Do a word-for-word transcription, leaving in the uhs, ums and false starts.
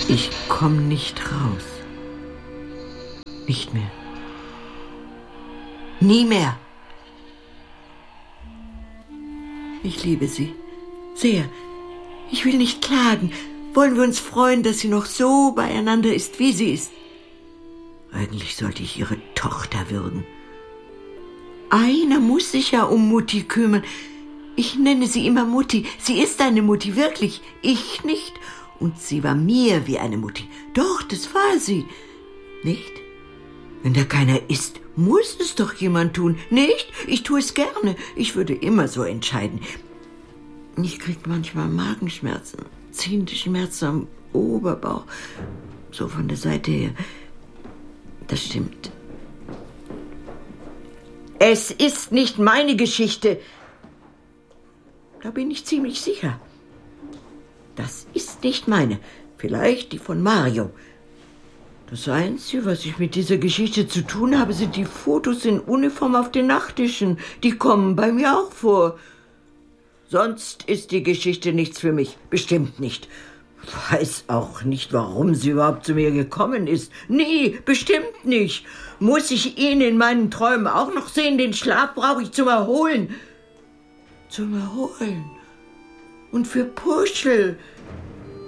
Ich komme nicht raus. Nicht mehr. Nie mehr. Ich liebe sie. Sehr. Ich will nicht klagen. Wollen wir uns freuen, dass sie noch so beieinander ist, wie sie ist? Eigentlich sollte ich ihre Tochter würgen. Einer muss sich ja um Mutti kümmern. Ich nenne sie immer Mutti. Sie ist eine Mutti, wirklich. Ich nicht. Und sie war mir wie eine Mutti. Doch, das war sie. Nicht? Wenn da keiner ist, muss es doch jemand tun. Nicht? Ich tue es gerne. Ich würde immer so entscheiden. Ich krieg manchmal Magenschmerzen, ziehende Schmerzen am Oberbauch. So von der Seite her. Das stimmt. Es ist nicht meine Geschichte. Da bin ich ziemlich sicher. Das ist nicht meine. Vielleicht die von Mario. Das Einzige, was ich mit dieser Geschichte zu tun habe, sind die Fotos in Uniform auf den Nachttischen. Die kommen bei mir auch vor. Sonst ist die Geschichte nichts für mich. Bestimmt nicht. Weiß auch nicht, warum sie überhaupt zu mir gekommen ist. Nie, bestimmt nicht. Muss ich ihn in meinen Träumen auch noch sehen? Den Schlaf brauche ich zum Erholen. Zum Erholen. Und für Puschel.